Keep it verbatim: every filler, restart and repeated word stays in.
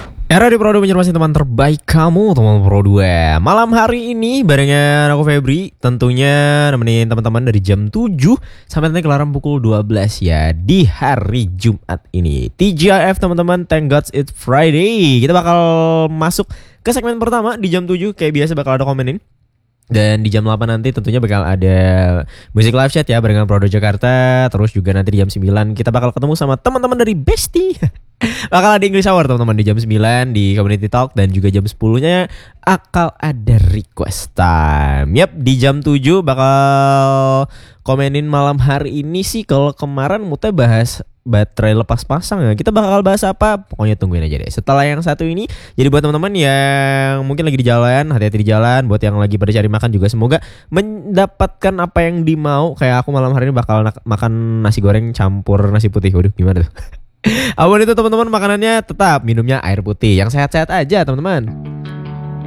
Era di Pro dua menjadi teman terbaik kamu, teman Pro dua. Malam hari ini barengan aku Febri, tentunya nemenin teman-teman dari jam tujuh sampai nanti kelaran pukul dua belas ya di hari Jumat ini. T G I F teman-teman, thank God it's Friday. Kita bakal masuk ke segmen pertama di jam tujuh, kayak biasa bakal ada komenin. Dan di jam delapan nanti tentunya bakal ada musik live chat ya barengan Prodo Jakarta. Terus juga nanti di jam sembilan kita bakal ketemu sama teman-teman dari Besti. Bakal ada English Hour teman-teman di jam sembilan di Community Talk. Dan juga jam sepuluh-nya bakal ada Request Time. Yap, di jam tujuh bakal komenin malam hari ini sih. Kalau kemarin Mute bahas baterai lepas pasang ya, kita bakal bahas apa? Pokoknya tungguin aja deh. Setelah yang satu ini, jadi buat teman-teman yang mungkin lagi di jalan, hati-hati di jalan. Buat yang lagi pada cari makan juga semoga mendapatkan apa yang dimau. Kayak aku malam hari ini bakal makan nasi goreng campur nasi putih. Waduh, gimana tuh? Apapun itu teman-teman, makanannya tetap minumnya air putih yang sehat-sehat aja teman-teman.